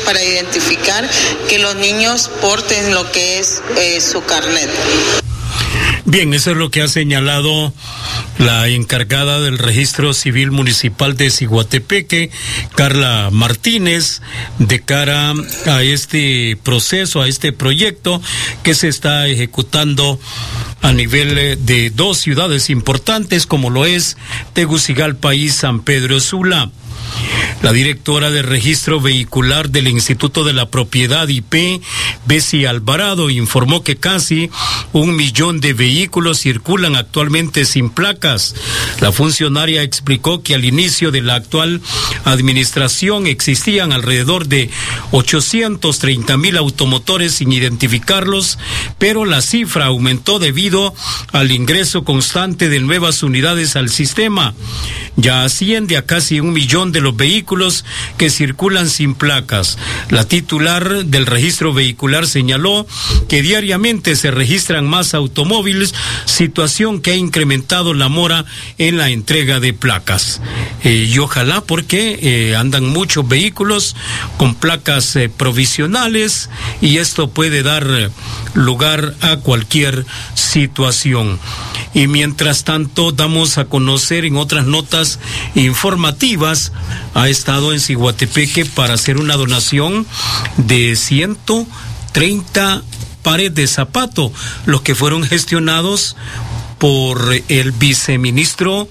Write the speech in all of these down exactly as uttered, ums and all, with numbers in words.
para identificar que los niños porten lo que es eh, su carnet. Bien, eso es lo que ha señalado la encargada del Registro Civil Municipal de Ciguatepeque, Carla Martínez, de cara a este proceso, a este proyecto que se está ejecutando a nivel de dos ciudades importantes como lo es Tegucigalpa y San Pedro Sula. La directora de Registro Vehicular del Instituto de la Propiedad I P, Bessie Alvarado, informó que casi un millón de vehículos circulan actualmente sin placas. La funcionaria explicó que al inicio de la actual administración existían alrededor de ochocientos treinta mil automotores sin identificarlos, pero la cifra aumentó debido al ingreso constante de nuevas unidades al sistema. Ya asciende a casi un millón de los vehículos que circulan sin placas. La titular del registro vehicular señaló que diariamente se registran más automóviles, situación que ha incrementado la mora en la entrega de placas. Eh, y ojalá porque eh, andan muchos vehículos con placas eh, provisionales y esto puede dar lugar a cualquier situación. Y mientras tanto damos a conocer en otras notas informativas, ha estado en Ciguatepeque para hacer una donación de ciento treinta pares de zapatos, los que fueron gestionados por el viceministro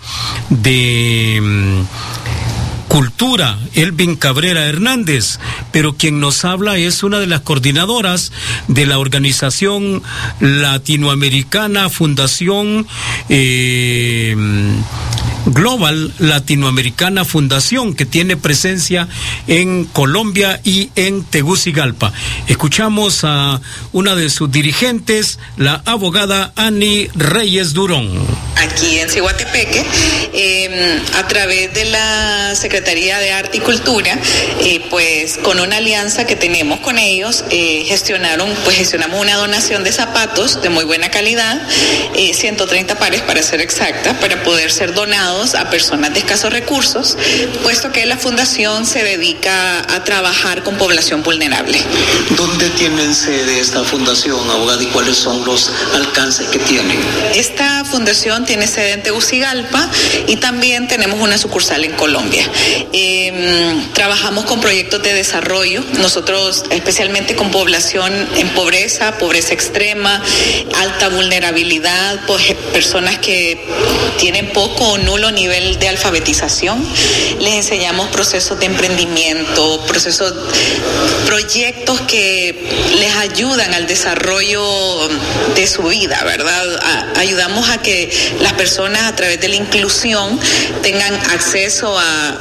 de Cultura, Elvin Cabrera Hernández, pero quien nos habla es una de las coordinadoras de la organización latinoamericana Fundación eh, Global Latinoamericana Fundación, que tiene presencia en Colombia y en Tegucigalpa. Escuchamos a una de sus dirigentes, la abogada Ani Reyes Durón. Aquí en Ciguatepeque, eh, a través de la Secretaría de Arte y Cultura, eh, pues con una alianza que tenemos con ellos, eh, gestionaron, pues gestionamos una donación de zapatos de muy buena calidad, eh, ciento treinta pares para ser exacta, para poder ser donados a personas de escasos recursos, puesto que la fundación se dedica a trabajar con población vulnerable. ¿Dónde tienen sede esta fundación, abogada, y cuáles son los alcances que tienen? Esta fundación tiene sede en Tegucigalpa y también tenemos una sucursal en Colombia. Eh, trabajamos con proyectos de desarrollo, nosotros especialmente con población en pobreza, pobreza extrema, alta vulnerabilidad, pues, personas que tienen poco o nulo nivel de alfabetización. Les enseñamos procesos de emprendimiento, procesos, proyectos que les ayudan al desarrollo de su vida, ¿verdad? A, ayudamos a que las personas a través de la inclusión tengan acceso a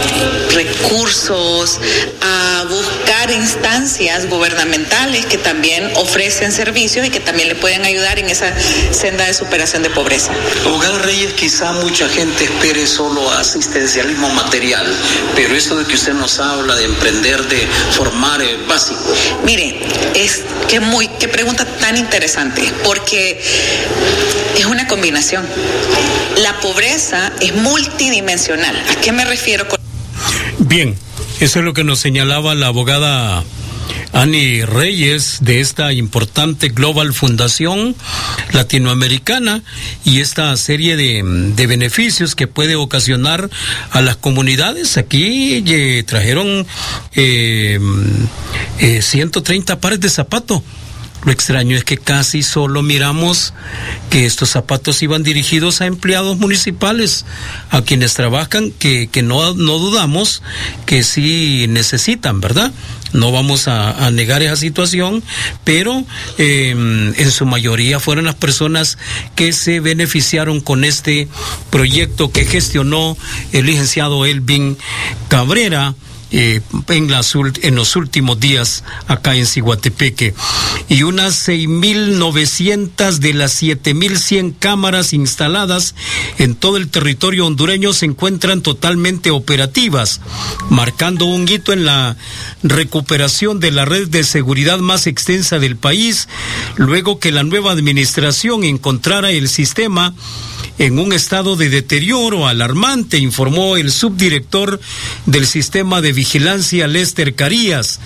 recursos, a buscar instancias gubernamentales que también ofrecen servicios y que también le pueden ayudar en esa senda de superación de pobreza. Abogada Reyes, quizá mucha gente espere solo asistencialismo material, pero esto de que usted nos habla de emprender, de formar, es básico. Mire, es que muy, qué pregunta tan interesante, porque es una combinación. La pobreza es multidimensional. ¿A qué me refiero con...? Bien, eso es lo que nos señalaba la abogada Ani Reyes de esta importante Global Fundación Latinoamericana y esta serie de, de beneficios que puede ocasionar a las comunidades. Aquí eh, trajeron eh, eh, ciento treinta pares de zapatos. Lo extraño es que casi solo miramos que estos zapatos iban dirigidos a empleados municipales, a quienes trabajan, que, que no, no dudamos que sí necesitan, ¿verdad? No vamos a, a negar esa situación, pero eh, en su mayoría fueron las personas que se beneficiaron con este proyecto que gestionó el licenciado Elvin Cabrera Eh, en, las, en los últimos días acá en Ciguatepeque. Y unas seis mil novecientas de las siete mil cien cámaras instaladas en todo el territorio hondureño se encuentran totalmente operativas, marcando un hito en la recuperación de la red de seguridad más extensa del país, luego que la nueva administración encontrara el sistema en un estado de deterioro alarmante, informó el subdirector del sistema de vigilancia, Lester Carías.